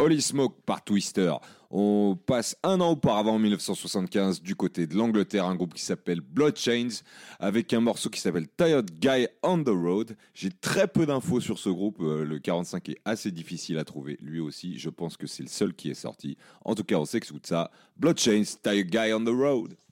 Holy Smoke par Twister. On passe un an auparavant, en 1975, du côté de l'Angleterre, un groupe qui s'appelle Blood Chains, avec un morceau qui s'appelle Tired Guy on the Road. J'ai très peu d'infos sur ce groupe, le 45 est assez difficile à trouver, lui aussi, je pense que c'est le seul qui est sorti. En tout cas, on s'écoute ça. Blood Chains, Tired Guy on the Road.